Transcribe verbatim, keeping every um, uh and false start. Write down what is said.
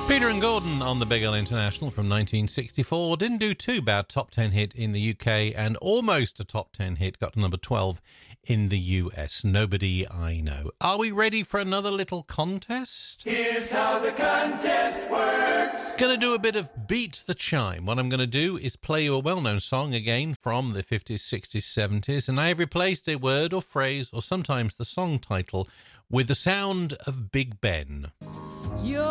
Peter and Gordon on the Big L International from nineteen sixty-four. Didn't do too bad. Top ten hit in the U K and almost a top ten hit. Got to number twelve in the U S. Nobody I Know. Are we ready for another little contest? Here's how the contest works. Going to do a bit of Beat the Chime. What I'm going to do is play you a well-known song again from the fifties, sixties, seventies, and I have replaced a word or phrase or sometimes the song title with the sound of Big Ben. You're